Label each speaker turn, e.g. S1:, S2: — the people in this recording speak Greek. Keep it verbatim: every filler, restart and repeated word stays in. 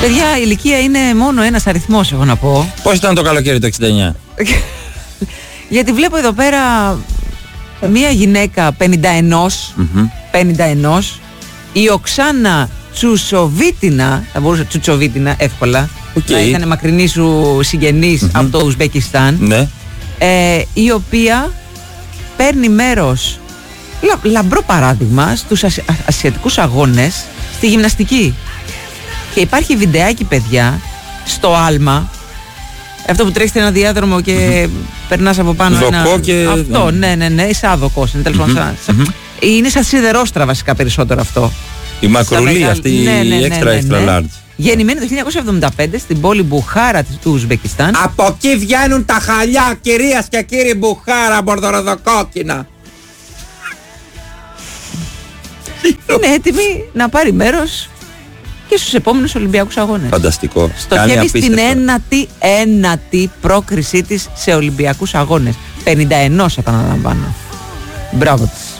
S1: Παιδιά, η ηλικία είναι μόνο ένας αριθμός, έχω να πω.
S2: Πώς ήταν το καλοκαίρι το εξήντα εννιά?
S1: Γιατί βλέπω εδώ πέρα μία γυναίκα πενήντα ένα, mm-hmm. πενήντα ένα, η Οξάνα Τσουσοβίτινα, θα μπορούσα Τσουτσοβίτινα εύκολα, okay. να ήταν μακρινή σου συγγενής mm-hmm. από το Ουσμπεκιστάν,
S2: ναι.
S1: ε, η οποία παίρνει μέρος, λα, λαμπρό παράδειγμα, στους ασι, α, ασιατικούς αγώνες στη γυμναστική. Και υπάρχει βιντεάκι, παιδιά, στο άλμα, αυτό που τρέχει ένα διάδρομο και mm-hmm. περνάς από πάνω
S2: Δοκό
S1: ένα...
S2: και...
S1: Αυτό, ναι, ναι, ναι, σαν δοκός, είναι τέλος πάντων mm-hmm. σαν... Mm-hmm. Είναι σαν σιδερόστρα βασικά περισσότερο αυτό.
S2: Η μακρουλή μεγα... αυτή,
S1: ναι, ναι, ναι,
S2: η extra
S1: ναι, ναι,
S2: extra
S1: ναι.
S2: large.
S1: Γεννημένη το χίλια εννιακόσια εβδομήντα πέντε στην πόλη Μπουχάρα του Ουσμπεκιστάν.
S2: Από εκεί βγαίνουν τα χαλιά, κυρίας και κύριοι, Μπουχάρα, μπορδοροδοκόκκινα.
S1: Είναι έτοιμη να πάρει μέρος και στους επόμενους Ολυμπιακούς Αγώνες.
S2: Φανταστικό.
S1: Στοχεύει στην ένατη, ένατη πρόκρισή της σε Ολυμπιακούς Αγώνες. πενήντα ένα επαναλαμβάνω. Μπράβο της.